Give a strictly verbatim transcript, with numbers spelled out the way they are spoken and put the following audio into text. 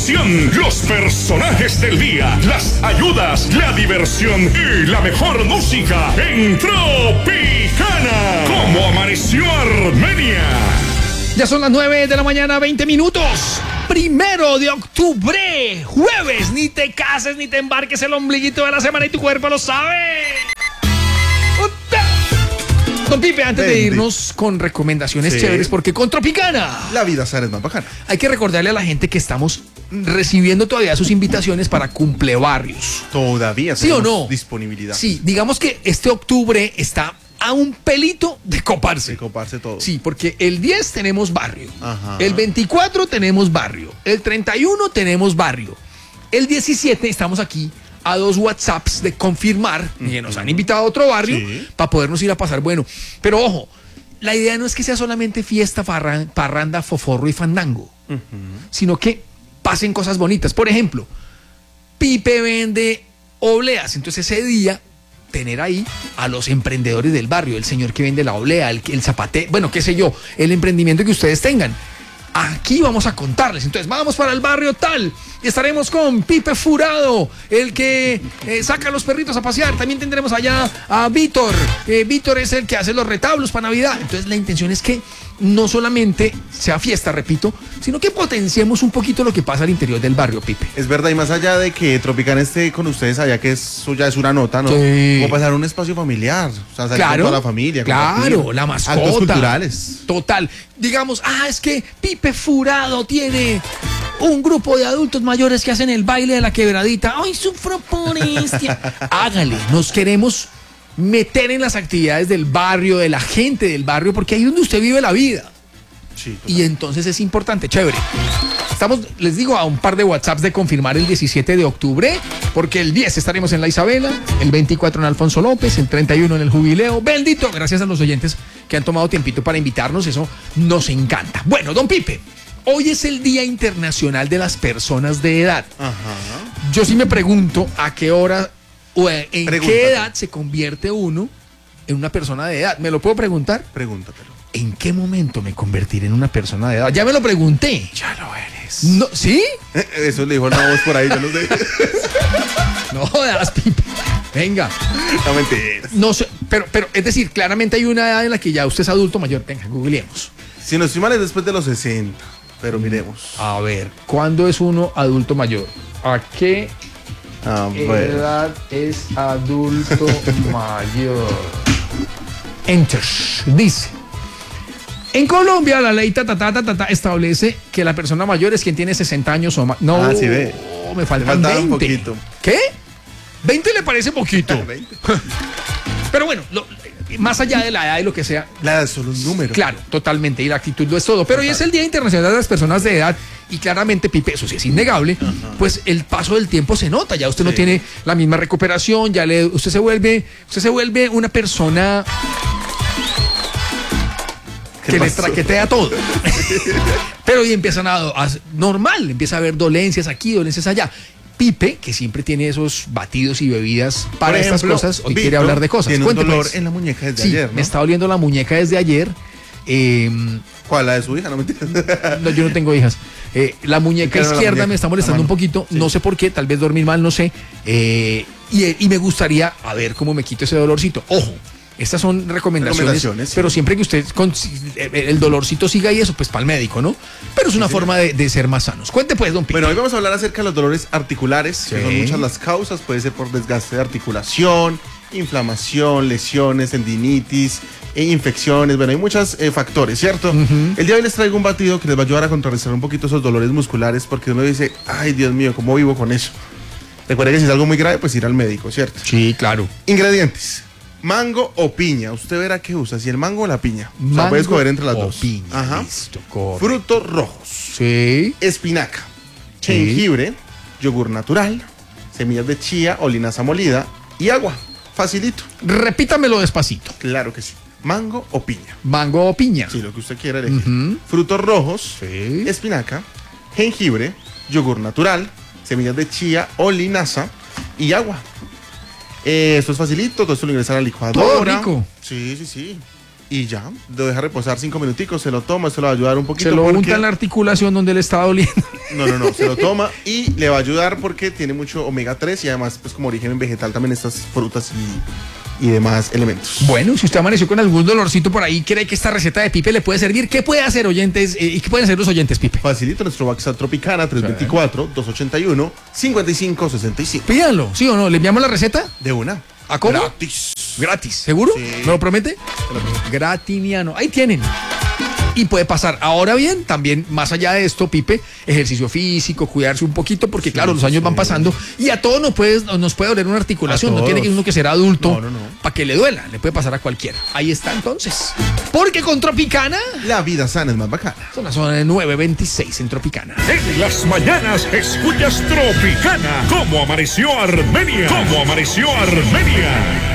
información, los personajes del día, las ayudas, la diversión y la mejor música en Tropicana. ¿Cómo amaneció Armenia? Ya son las nueve de la mañana, veinte minutos. Primero de octubre, jueves. Ni te cases ni te embarques, el ombliguito de la semana y tu cuerpo lo sabe. Don Pipe, antes Bendy. de irnos con recomendaciones sí. chéveres, porque con Tropicana la vida sale más bacana. Hay que recordarle a la gente que estamos recibiendo todavía sus invitaciones para cumplebarrios. Todavía ¿Sí o no? Disponibilidad. Sí, digamos que este octubre está a un pelito de coparse. De coparse todo. Sí, porque el diez tenemos barrio. Ajá. El veinticuatro tenemos barrio. El treinta y uno tenemos barrio. El diecisiete estamos aquí a dos WhatsApps de confirmar uh-huh. que nos han invitado a otro barrio sí. para podernos ir a pasar bueno. Pero ojo, la idea no es que sea solamente fiesta, farra, parranda, foforro y fandango, uh-huh. sino que pasen cosas bonitas. Por ejemplo, Pipe vende obleas, entonces ese día tener ahí a los emprendedores del barrio, el señor que vende la oblea, el, el zapate, bueno, qué sé yo, el emprendimiento que ustedes tengan. Aquí vamos a contarles. Entonces vamos para el barrio tal y estaremos con Pipe Furado, el que eh, saca a los perritos a pasear. También tendremos allá a Víctor. Eh, Víctor es el que hace los retablos para Navidad. Entonces la intención es que no solamente sea fiesta, repito, sino que potenciemos un poquito lo que pasa al interior del barrio, Pipe. Es verdad, y más allá de que Tropicana esté con ustedes allá, que eso ya es una nota, ¿no? Sí. Como pasar un espacio familiar, o sea, salir claro, con toda la familia. Claro, la mascota. Actos culturales. Total. Digamos, ah, es que Pipe Furado tiene un grupo de adultos mayores que hacen el baile de la quebradita. ¡Ay, sufro por este! Hágale, nos queremos meter en las actividades del barrio, de la gente del barrio, porque ahí es donde usted vive la vida. Sí, y entonces es importante, chévere. Estamos, les digo, a un par de WhatsApps de confirmar el diecisiete de octubre, porque el diez estaremos en la Isabela, el veinticuatro en Alfonso López, el treinta y uno en el Jubileo. Bendito, gracias a los oyentes que han tomado tiempito para invitarnos, eso nos encanta. Bueno, don Pipe, hoy es el Día Internacional de las Personas de Edad. Ajá. Yo sí me pregunto a qué hora o en Pregúntate. qué edad se convierte uno en una persona de edad. ¿Me lo puedo preguntar? Pregúntatelo. ¿En qué momento me convertiré en una persona de edad? Ya me lo pregunté. Ya lo eres. No, ¿sí? Eso le dijo una voz por ahí, yo no sé. No jodas, Pipe. Venga. No mentiras. No sé, pero, pero es decir, claramente hay una edad en la que ya usted es adulto mayor. Venga, googleemos. Si no estoy mal es después de los sesenta, pero miremos. A ver, ¿cuándo es uno adulto mayor? ¿A qué A edad es adulto mayor? Enter. Dice. En Colombia, la ley ta, ta, ta, ta, ta, ta, establece que la persona mayor es quien tiene sesenta años o más. No, ah, sí ve. me faltan veinte. Un poquito. ¿Qué? ¿veinte le parece poquito? veinte. Pero bueno, lo, más allá de la edad y lo que sea. La edad es solo un número. Claro, totalmente. Y la actitud lo es todo. Pero Total. Hoy es el Día Internacional de las Personas de Edad. Y claramente, Pipe, eso sí es innegable. Ajá. Pues el paso del tiempo se nota. Ya usted sí. no tiene la misma recuperación. Ya le, usted se vuelve, usted se vuelve una persona que les traquetea todo. Pero hoy empiezan a, a normal, empieza a haber dolencias aquí, dolencias allá. Pipe, que siempre tiene esos batidos y bebidas para ejemplo, estas cosas, hoy Víctor quiere hablar de cosas. Tiene Cuente, un dolor pues. en la muñeca desde sí, ayer, ¿no? Me está doliendo la muñeca desde ayer. Eh, ¿Cuál? ¿La de su hija? No me entiendes. No, yo no tengo hijas. Eh, la muñeca izquierda la muñeca, me está molestando un poquito, sí. no sé por qué, tal vez dormir mal, no sé. Eh, y, y me gustaría a ver cómo me quito ese dolorcito. Ojo. Estas son recomendaciones, recomendaciones pero sí. siempre que usted con, el dolorcito siga y eso, pues para el médico, ¿no? Pero es una sí, forma de, de ser más sanos. Cuente pues, don Pipe. Bueno, hoy vamos a hablar acerca de los dolores articulares, sí. que son muchas las causas, puede ser por desgaste de articulación, inflamación, lesiones, tendinitis, e infecciones, bueno, hay muchos eh, factores, ¿cierto? Uh-huh. El día de hoy les traigo un batido que les va a ayudar a contrarrestar un poquito esos dolores musculares, porque uno dice, ay, Dios mío, ¿cómo vivo con eso? Recuerda que si es algo muy grave, pues ir al médico, ¿cierto? Sí, claro. Ingredientes. Mango o piña, usted verá qué usa, si el mango o la piña. Mango o sea, puede escoger entre las o dos. Piña, Ajá. Listo, frutos rojos. Sí. Espinaca. Sí. Jengibre, yogur natural, semillas de chía o linaza molida y agua. Facilito. Repítamelo despacito. Claro que sí. Mango o piña. Mango o piña. Sí, lo que usted quiera elegir. Uh-huh. Frutos rojos, sí. espinaca, jengibre, yogur natural, semillas de chía o linaza y agua. Eh, esto es facilito, todo esto lo ingresa a la licuadora. Todo rico. Sí, sí, sí. y ya, lo deja reposar cinco minuticos, se lo toma, se lo va a ayudar un poquito. Se lo porque... unta en la articulación donde le estaba doliendo. No, no, no, se lo toma y le va a ayudar porque tiene mucho omega tres y además, pues como origen vegetal también estas frutas y, y demás elementos. Bueno, si usted amaneció con algún dolorcito por ahí, cree que esta receta de Pipe le puede servir, ¿qué puede hacer, oyentes? Eh, ¿Y qué pueden hacer los oyentes, Pipe? Facilito nuestro WhatsApp Tropicana tres dos cuatro, dos ocho uno, cinco cinco seis cinco. Pídanlo, ¿sí o no? ¿Le enviamos la receta? De una. ¿A cómo? Gratis. Gratis, ¿seguro? Sí. ¿Me lo promete? Gratiniano. Ahí tienen. Y puede pasar. Ahora bien, también más allá de esto, Pipe, ejercicio físico, cuidarse un poquito, porque claro, Sí, los años sí. van pasando y a todos nos puede, nos puede doler una articulación. A No tiene que todos. uno que ser adulto No, no, no. para que le duela. Le puede pasar a cualquiera. Ahí está entonces. Porque con Tropicana, La vida sana es más bacana. son las nueve veintiséis en Tropicana. En las mañanas escuchas Tropicana. ¿Cómo amaneció Armenia? ¿Cómo amaneció Armenia?